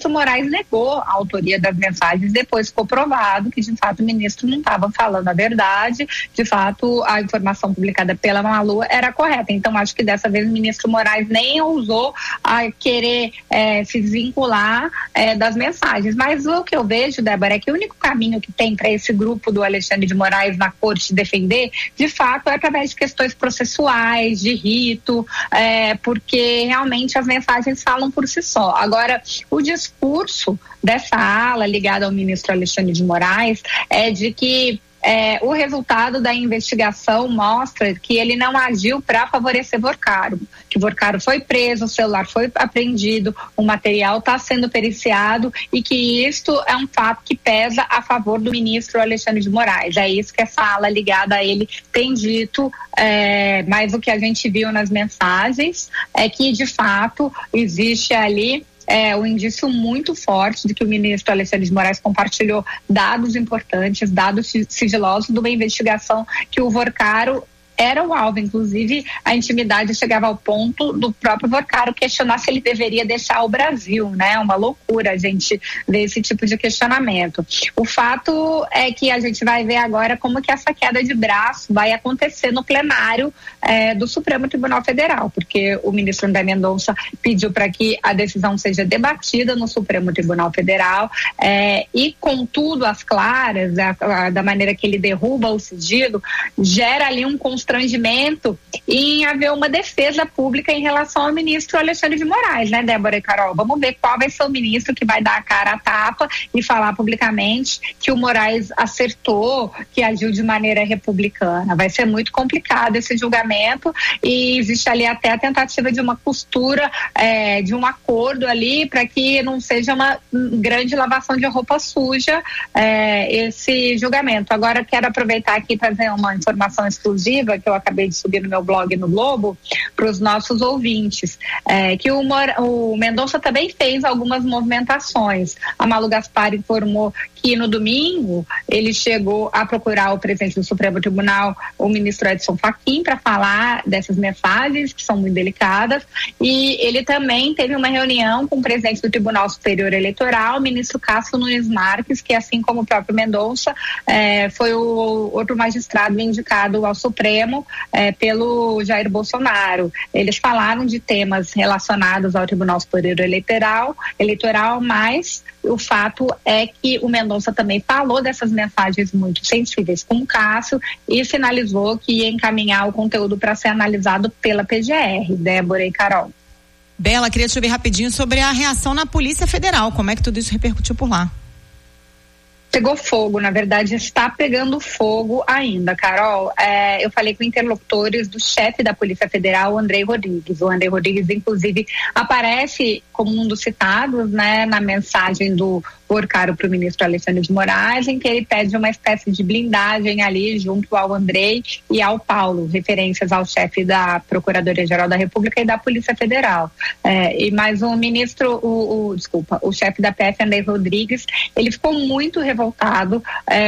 Moraes negou a autoria das mensagens, depois ficou provado que de fato o ministro não estava falando a verdade, de fato a informação publicada pela Malu era correta. Então acho que dessa vez o ministro Moraes nem ousou querer se desvincular das mensagens, mas o que eu vejo, Débora, é que o único caminho que tem para esse grupo do Alexandre de Moraes na corte defender, de fato é através de questões processuais, de rito, porque realmente as mensagens falam por si só. Agora, o discurso dessa ala ligada ao ministro Alexandre de Moraes é de que o resultado da investigação mostra que ele não agiu para favorecer Vorcaro, que Vorcaro foi preso, o celular foi apreendido, o material está sendo periciado e que isto é um fato que pesa a favor do ministro Alexandre de Moraes. É isso que essa ala ligada a ele tem dito, mas o que a gente viu nas mensagens é que de fato existe ali um indício muito forte de que o ministro Alexandre de Moraes compartilhou dados importantes, dados sigilosos de uma investigação que o Vorcaro era o alvo. Inclusive a intimidade chegava ao ponto do próprio Vorcaro questionar se ele deveria deixar o Brasil, né? Uma loucura a gente ver esse tipo de questionamento. O fato é que a gente vai ver agora como que essa queda de braço vai acontecer no plenário do Supremo Tribunal Federal, porque o ministro André Mendonça pediu para que a decisão seja debatida no Supremo Tribunal Federal e, contudo, às claras, da maneira que ele derruba o sigilo, gera ali um constrangimento em haver uma defesa pública em relação ao ministro Alexandre de Moraes, né, Débora e Carol? Vamos ver qual vai ser o ministro que vai dar a cara à tapa e falar publicamente que o Moraes acertou, que agiu de maneira republicana. Vai ser muito complicado esse julgamento e existe ali até a tentativa de uma costura, de um acordo ali para que não seja uma grande lavação de roupa suja esse julgamento. Agora quero aproveitar aqui para fazer uma informação exclusiva que eu acabei de subir no meu blog no Globo para os nossos ouvintes, que o Mendonça também fez algumas movimentações. A Malu Gaspar informou que no domingo ele chegou a procurar o presidente do Supremo Tribunal, o ministro Edson Fachin, para falar dessas mensagens que são muito delicadas, e ele também teve uma reunião com o presidente do Tribunal Superior Eleitoral, o ministro Cássio Nunes Marques, que assim como o próprio Mendonça, foi o outro magistrado indicado ao Supremo pelo Jair Bolsonaro. Eles falaram de temas relacionados ao Tribunal Superior Eleitoral, mas o fato é que o Mendonça também falou dessas mensagens muito sensíveis com o Cássio e sinalizou que ia encaminhar o conteúdo para ser analisado pela PGR. Débora e Carol. Bela, queria te ouvir rapidinho sobre a reação na Polícia Federal. Como é que tudo isso repercutiu por lá? Pegou fogo, na verdade está pegando fogo ainda, Carol. Eu falei com interlocutores do chefe da Polícia Federal, o Andrei Rodrigues. O Andrei Rodrigues, inclusive, aparece como um dos citados, né, na mensagem do Vorcaro para o ministro Alexandre de Moraes, em que ele pede uma espécie de blindagem ali junto ao Andrei e ao Paulo, referências ao chefe da Procuradoria-Geral da República e da Polícia Federal. Mas o ministro, o chefe da PF, Andrei Rodrigues, ele ficou muito revoltado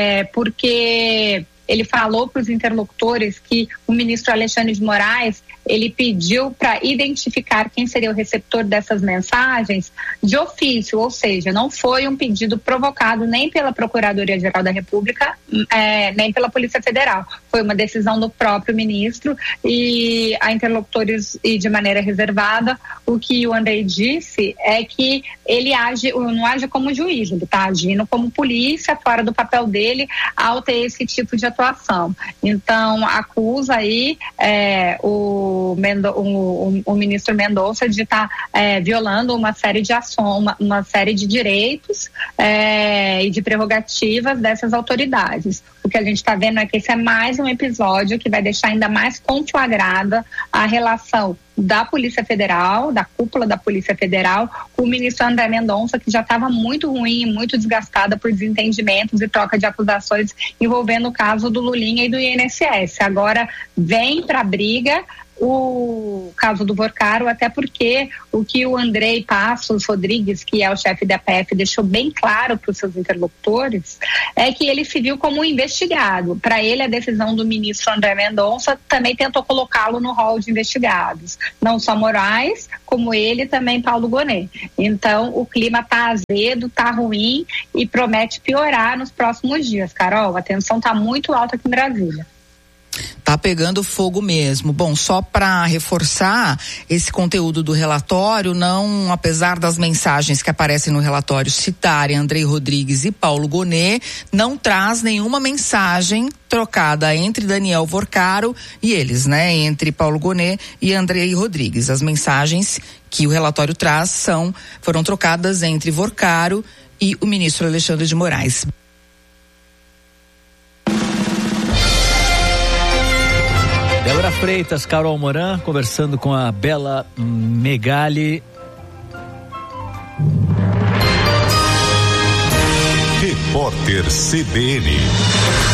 porque ele falou para os interlocutores que o ministro Alexandre de Moraes ele pediu para identificar quem seria o receptor dessas mensagens de ofício, ou seja, não foi um pedido provocado nem pela Procuradoria-Geral da República, nem pela Polícia Federal. Foi uma decisão do próprio ministro e a interlocutores e de maneira reservada, o que o Andrei disse é que ele não age como juiz, ele está agindo como polícia fora do papel dele ao ter esse tipo de atuação. Então, acusa aí o ministro Mendonça de estar violando uma série de ações, uma série de direitos e de prerrogativas dessas autoridades. O que a gente está vendo é que esse é mais um episódio que vai deixar ainda mais conflagrada a relação da Polícia Federal, da cúpula da Polícia Federal, com o ministro André Mendonça, que já estava muito ruim, muito desgastada por desentendimentos e troca de acusações envolvendo o caso do Lulinha e do INSS. Agora vem para a briga o caso do Vorcaro, até porque o que o Andrei Passos Rodrigues, que é o chefe da PF, deixou bem claro para os seus interlocutores, é que ele se viu como um investigado. Para ele, a decisão do ministro André Mendonça também tentou colocá-lo no rol de investigados. Não só Moraes, como ele também Paulo Gonet. Então, o clima tá azedo, tá ruim e promete piorar nos próximos dias. Carol, a tensão tá muito alta aqui em Brasília. Tá pegando fogo mesmo. Bom, só para reforçar esse conteúdo do relatório, não, apesar das mensagens que aparecem no relatório citarem Andrei Rodrigues e Paulo Gonet, não traz nenhuma mensagem trocada entre Daniel Vorcaro e eles, né? Entre Paulo Gonet e Andrei Rodrigues. As mensagens que o relatório traz foram trocadas entre Vorcaro e o ministro Alexandre de Moraes. Débora Freitas, Carol Moran, conversando com a Bela Megali. Repórter CBN.